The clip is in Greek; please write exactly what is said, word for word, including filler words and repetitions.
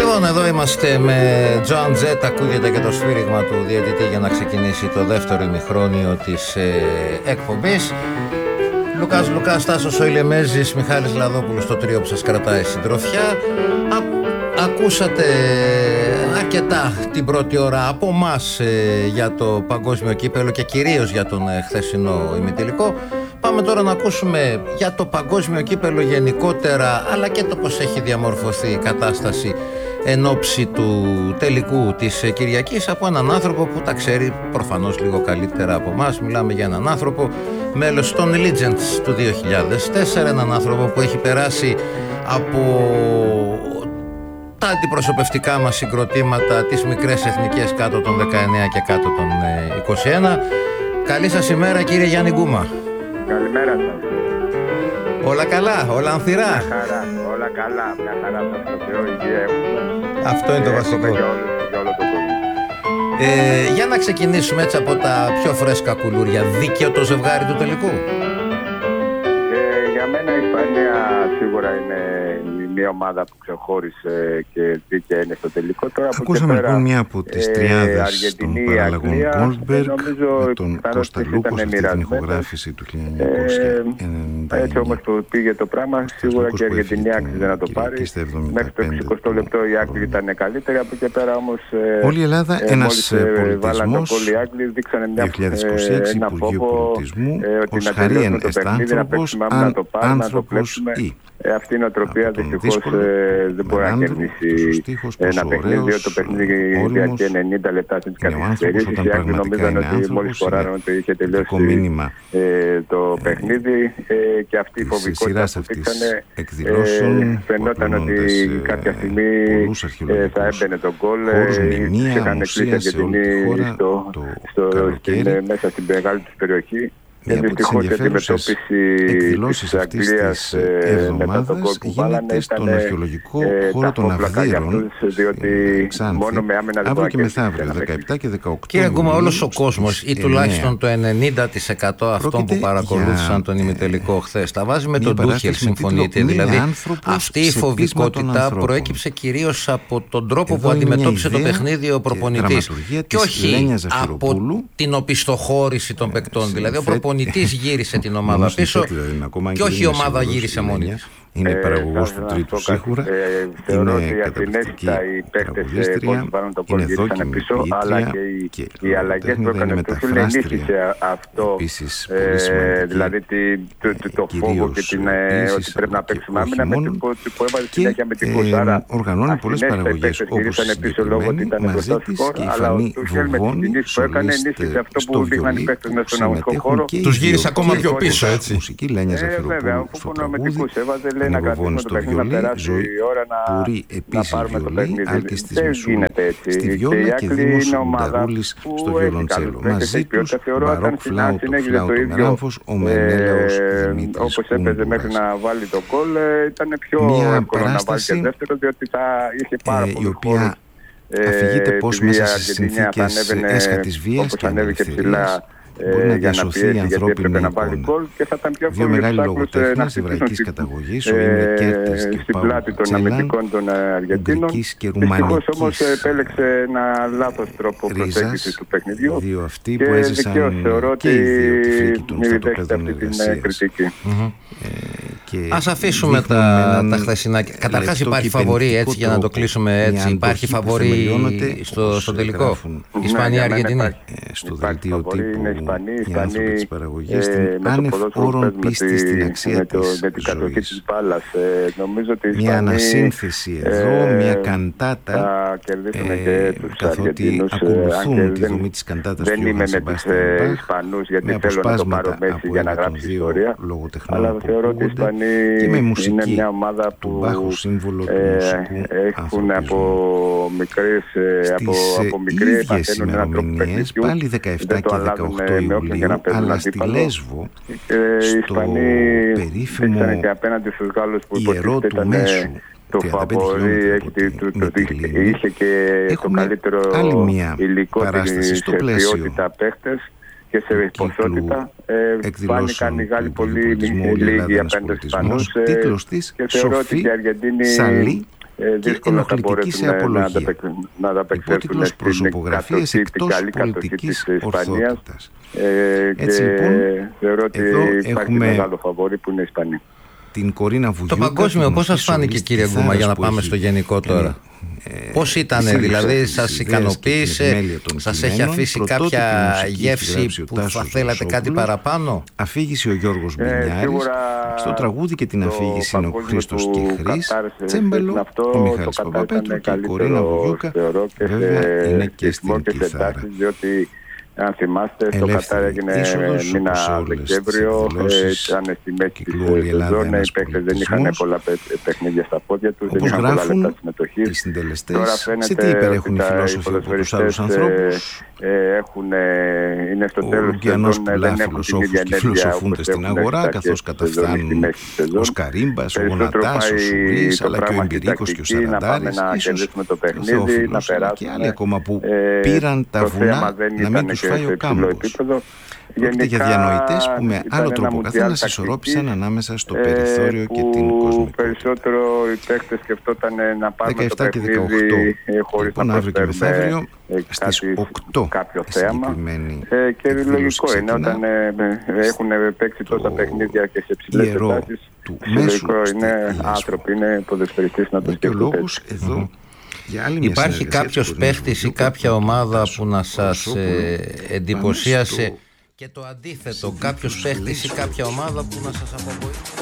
Λοιπόν, εδώ είμαστε με Joan Jett, ακούγεται και το σφύριγμα του διαιτητή για να ξεκινήσει το δεύτερο ημιχρόνιο της ε, εκπομπής. Λουκάς Λουκάς, Τάσος ο Ηλεμέζης, Μιχάλης Λαδόπουλος, το τρίο που σας κρατάει συντροφιά. Α, ακούσατε αρκετά την πρώτη ώρα από εμάς ε, για το παγκόσμιο κύπελλο και κυρίως για τον ε, χθεσινό ημιτελικό. Πάμε τώρα να ακούσουμε για το παγκόσμιο κύπελλο γενικότερα, αλλά και το πώς έχει διαμορφωθεί η κατάσταση εν ώψη του τελικού της Κυριακής από έναν άνθρωπο που τα ξέρει προφανώς λίγο καλύτερα από εμάς. Μιλάμε για έναν άνθρωπο μέλος των Legends του δύο χιλιάδες τέσσερα, έναν άνθρωπο που έχει περάσει από τα αντιπροσωπευτικά μας συγκροτήματα, τις μικρές εθνικές κάτω των δεκαεννέα και κάτω των είκοσι ένα. Καλή σας ημέρα, κύριε Γιάννη Γκούμα. Καλημέρα σας. Όλα καλά, όλα ανθυρά. Μια χαρά, όλα καλά, μια χαρά σας το Θεό, υγεία έχουμε. Αυτό είναι το βασικό. Για, όλους, για όλο το κόσμο. Ε, για να ξεκινήσουμε έτσι από τα πιο φρέσκα κουλούρια. Δίκαιο το ζευγάρι του τελικού? Ε, για μένα η Ισπανία σίγουρα είναι μια ομάδα που ξεχώρισε και δίκαια είναι στο τελικό. Τώρα, ακούσαμε πέρα, λοιπόν μια από τις τριάδες των παραλλαγών Goldberg με τον Κώστα Λούκος αυτή την ηχογράφηση του χίλια εννιακόσια ενενήντα εννιά. Έτσι όμως που πήγε το πράγμα, σίγουρα και η Αργεντινή άξιζε να το πάρει. Μέχρι το εξηκοστό λεπτό η Άγγλοι ήταν καλύτερη, από εκεί πέρα όμως όλη η Ελλάδα ε, ένας πολιτισμός δύο χιλιάδες είκοσι έξι Υπουργείο Πολιτισμού ως χαρίεν εστάνθρωπος άνθρωπος ή. Ε, αυτή η νοοτροπία δυστυχώς ε, δεν μπορεί να κερδίσει ένα παιχνίδι, διότι το παιχνίδι διαρκεί ενενήντα λεπτά στις καθυστερήσεις. Οι Άγγλοι νομίζαν ότι μόλις φοράραν ότι είχε τελειώσει ε, το παιχνίδι ε, και αυτή η φοβικότητα που δείξανε ε, φαινόταν ότι κάποια στιγμή ε, θα έμπαινε το γκολ. Τους είχαν κλείσει Αργεντινή μέσα στην μεγάλη τους περιοχή. Μία από τις ενδιαφέρουσες εκδηλώσεις αυτής της εβδομάδας γίνεται στον αρχαιολογικό χώρο των Αυδείρων, Ξάνθη, αύριο και μεθαύριο, δεκαεπτά και δεκαοκτώ. Κύριε Γκούμα, όλος ο κόσμος ή τουλάχιστον το ενενήντα τοις εκατό αυτών που παρακολούθησαν τον ημιτελικό χθες τα βάζει με τον Τούχελ, συμφωνείτε? Δηλαδή αυτή η φοβικότητα προέκυψε κυρίως από τον τρόπο που αντιμετώπισε το παιχνίδι ο προπονητής και όχι από την οπισθοχώρηση των παικτών. Δηλαδή ο προπονητής γύρισε την ομάδα πίσω και όχι η ομάδα γύρισε μόνη της. Είναι παραγωγός του τρίτου σίγουρα, θεωρώ ότι οι Αθηνέστητα οι παίκτες που βάλουν το κόλ γύρισαν πίσω, αλλά και οι αλλαγές που έκανε ο Τούχελ ενίσχυσε αυτό, δηλαδή το φόβο και ότι πρέπει να παίξουμε άμυνα που έβαζε συνέχεια με την κοσάρα. Οργανώνει πολλές παραγωγές όπως η συγκεκριμένη, μαζί της και η Φανή Βουβών, σολίστ στο βιολί, που συμμετέχουν και οι τους γύρισε ακόμα πιο πίσω, έτσι. Μουσική Λένια Ζαφυροπούλου στο τραγούδι. Να Βουβών στο βιολί, Ζωή Πουρή επίσης βιολί, Άλκης της Μισού στη βιόλα και Δήμος Μπουνταρούλης στο βιολοντσέλο. Μαζί τους Μπαρόκ Φλάουτο, Φλάουτο Μεράμφος, ο Μενέλαος Δημήτρης. Όπως έπαιζε μέχρι να βάλει το γκολ, ήταν πιο εύκολο να βάλει και δεύτερο, διότι θα είχε πάρα πολύ χώρο. Αφηγείται πως μέσα στις συνθήκες έσχατης βίας και ανελευθερίας μπορεί να διασωθεί η ανθρώπινη εικόνα. Δύο μεγάλοι λογοτέχνες εβραϊκής καταγωγής, ο Ίμρε Κέρτες και ο Παύλο Τσέλα, Ουγγρικής και Ρουμανικής όμως επέλεξε ένα λάθος τρόπο προσέγγισης του παιχνιδιού. Δύο αυτοί που έζησαν και οι δύο τη φρίκη των στρατοπέδων εργασίας. Ας αφήσουμε τα, τα χθεσινά. Καταρχάς υπάρχει φαβορί, έτσι, για να το κλείσουμε έτσι. Υπάρχει φαβορί στο, στο τελικό. Ισπανία-Αργεντινή. Στο δελτίο τύπου οι άνθρωποι της παραγωγής την άνευ όρων πίστη στην αξία της ζωής. Μια ανασύνθεση εδώ, μια καντάτα, καθότι ακολουθούν τη δομή της καντάτας του Ιωάννη Σεμπάστιαν Μπαχ, με αποσπάσματα από ένα των δύο λογοτεχνών που ακούγονται και με μουσική του Μπάχου, σύμβολο του μουσικού ανθρωπισμού. Στις ίδιες ημερομηνίες, πάλι δεκαεπτά και δεκαοκτώ Ιουλίου, αλλά στη Λέσβο, στο περίφημο ιερό του Μέσου, το φαβορί είχε και το καλύτερο υλικό στην ποιότητα παίχτες και σε ποσότητα. Φάνηκαν οι Γάλλοι πολύ λίγοι απέναντι στους Ισπανούς τίτλος της Σοφή Σαλή και ενοχλητική σε απολογία. Υπότιτλος «Προσωπογραφίες εκτός πολιτικής ορθότητας». Έτσι λοιπόν, θεωρώ ότι υπάρχει μεγάλο φαβόρι που είναι η Ισπανία. Την Κορίνα Βουγιούκα. Το παγκόσμιο πώς σας φάνηκε, κύριε Γκούμα, για να πάμε έχει, στο γενικό τώρα? Ε, πώς ήταν, δηλαδή σας ικανοποίησε, σας έχει αφήσει κάποια γεύση που θα θέλατε κάτι παραπάνω? Αφήγησε ο Γιώργος Μπενιάρης, στο τραγούδι και την αφήγηση είναι ο Χρήστος Κιχρής, τσέμπαλο ο Μιχάλης Παπαπέτρου και η Κορίνα Βουγιούκα βέβαια είναι και στην κιθάρα. Αν θυμάστε, στο Κατάρ έγινε μήνα Δεκέμβριο, ήταν στη μέση της σεζόν, οι παίκτες δεν είχαν πολλά παιχνίδια στα πόδια τους, δεν είχαν πολλά λεπτά συμμετοχής. Οι συντελεστές, σε τι υπερέχουν οι φιλόσοφοι από τους άλλους ανθρώπους? Είναι στο τέλος της σεζόν, δεν έχουν την ίδια ενέργεια όπως στην αγορά, καθώς καταφθάνουν ο Σκαρίμπας, ο Γονατάς, ο Σουρής, αλλά και ο Εμπειρίκος και ο Σαραντάρης, ίσως ο Θεόφιλος και άλλοι ακόμα που πήραν τα βουνά να μην τους φάει ο κάμπος. Πρόκειται για διανοητές που με άλλο τρόπο καθένας ισορρόπησαν ανάμεσα στο περιθώριο και την κοσμικότητα. Περισσότερο οι παίκτες σκεφτόταν να πάρουμε το παιχνίδι χωρίς να αύριο και μεθαύριο στις οκτώ συγκεκριμένη. Και λογικό είναι όταν έχουν παίξει τόσα παιχνίδια και σε ψηλές εκτάσεις. Λογικό είναι άνθρωποι, είναι ποδοσφαιριστές να το σκεφτούν. Εδώ υπάρχει κάποιος παίχτης ή κάποια ομάδα που να σας ε, εντυπωσίασε και το αντίθετο, κάποιος παίχτης ή κάποια ομάδα που να σας απογοήτευσε?